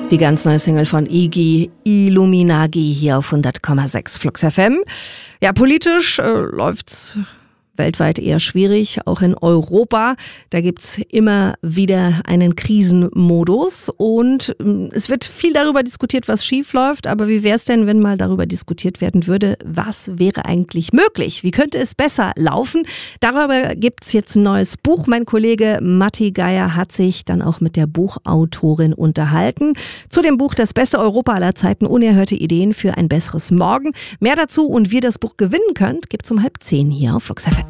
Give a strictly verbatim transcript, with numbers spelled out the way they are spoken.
Die ganz neue Single von Iggy, Illuminagi, hier auf hundert Komma sechs Flux F M. Ja, politisch äh, läuft's weltweit eher schwierig, auch in Europa. Da gibt's immer wieder einen Krisenmodus und äh, es wird viel darüber diskutiert, was schief läuft. Aber wie wäre es denn, wenn mal darüber diskutiert werden würde, was wäre eigentlich möglich? Wie könnte es besser laufen? Darüber gibt's jetzt ein neues Buch. Mein Kollege Matti Geier hat sich dann auch mit der Buchautorin unterhalten. Zu dem Buch Das beste Europa aller Zeiten, unerhörte Ideen für ein besseres Morgen. Mehr dazu und wie ihr das Buch gewinnen könnt, gibt's um halb zehn hier auf Flux F M.